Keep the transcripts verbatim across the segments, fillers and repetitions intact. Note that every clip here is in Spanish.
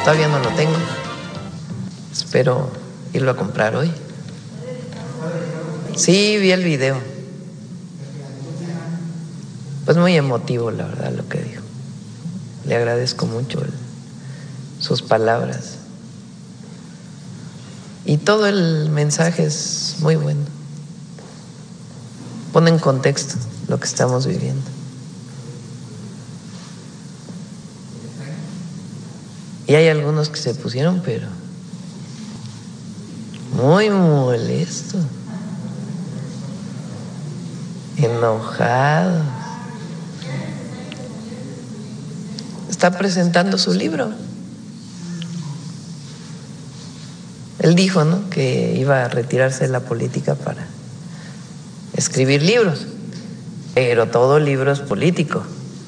Todavía no lo tengo. Espero irlo a comprar hoy. Sí, vi el video. Pues muy emotivo, la verdad, lo que dijo. Le agradezco mucho el, sus palabras. Y todo el mensaje es muy bueno. Pone en contexto lo que estamos viviendo. Y hay algunos que se pusieron, pero muy molestos, enojados. Está presentando su libro. Él dijo, ¿no?, que iba a retirarse de la política para escribir libros, pero todo libro es político.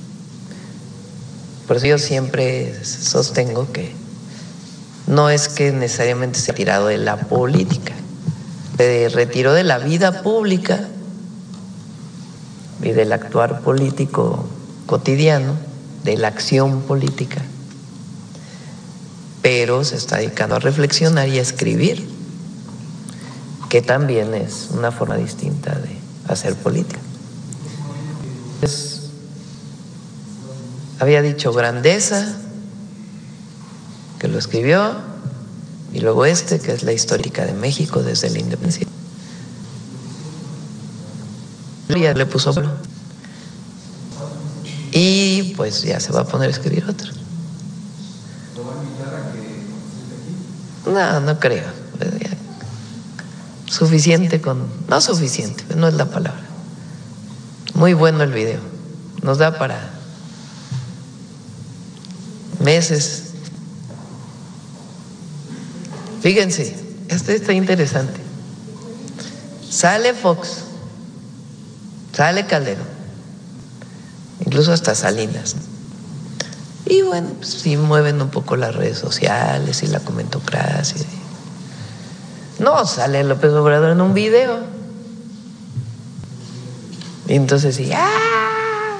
Por eso yo siempre sostengo que no es que necesariamente se ha retirado de la política, se retiró de la vida pública y del actuar político cotidiano, de la acción política, pero se está dedicando a reflexionar y a escribir, que también es una forma distinta de hacer política. Pues, había dicho Grandeza, que lo escribió, y luego este, que es la histórica de México desde la independencia. Le puso y pues ya se va a poner a escribir otro. No, no creo. Suficiente con, no suficiente, no es la palabra. Muy bueno el video, nos da para meses. Fíjense, este está interesante. Sale Fox, sale Calderón, incluso hasta Salinas. Y bueno, pues sí mueven un poco las redes sociales y la comentocracia. No, sale López Obrador en un video. Y entonces sí, ¡ah!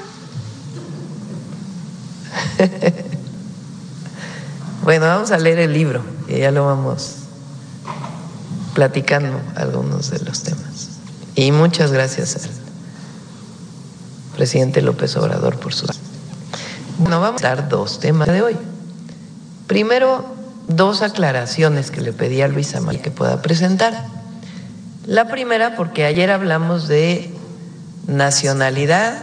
Bueno, vamos a leer el libro y ya lo vamos platicando algunos de los temas. Y muchas gracias al presidente López Obrador por su... Bueno, vamos a dar dos temas de hoy. Primero, dos aclaraciones que le pedí a Luisa María que pueda presentar. La primera, porque ayer hablamos de nacionalidad,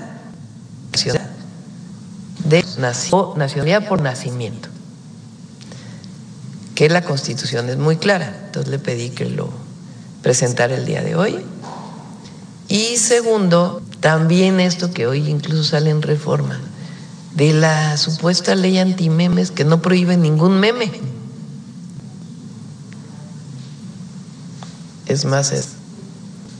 de nacionalidad por nacimiento, que la Constitución es muy clara, entonces le pedí que lo presentara el día de hoy. Y segundo, también esto que hoy incluso sale en Reforma, de la supuesta ley antimemes que no prohíbe ningún meme. Es más, es